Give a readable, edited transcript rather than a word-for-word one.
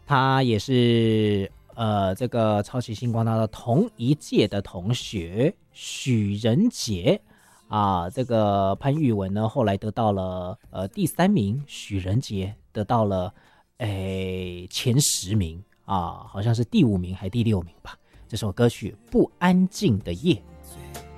他也是这个超级星光大道同一届的同学许仁杰啊，这个潘玉文呢后来得到了第3名，许仁杰得到了前10名啊，好像是第5名还第6名吧。这首歌曲《不安静的夜》。